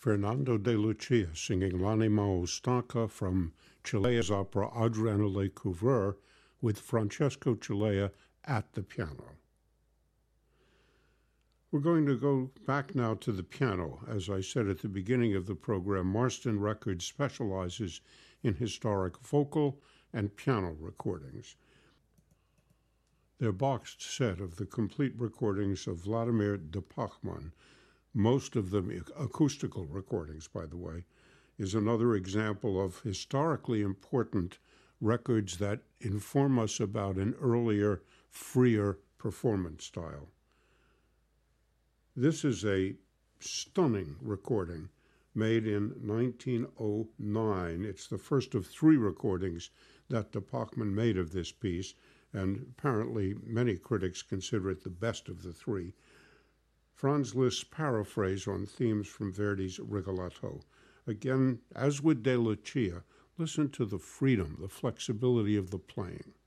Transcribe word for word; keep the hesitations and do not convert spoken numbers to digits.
Fernando de Lucia singing L'anima stanca from Cilea's opera Adriano Lecouvreur with Francesco Cilea at the piano. We're going to go back now to the piano. As I said at the beginning of the program, Marston Records specializes in historic vocal and piano recordings. Their boxed set of the complete recordings of Vladimir de Pachmann, most of them acoustical recordings, by the way, is another example of historically important records that inform us about an earlier, freer performance style. This is a stunning recording made in nineteen oh nine. It's the first of three recordings that de Pachmann made of this piece, and apparently many critics consider it the best of the three. Franz Liszt's paraphrase on themes from Verdi's Rigoletto. Again, as with De Lucia, listen to the freedom, the flexibility of the playing.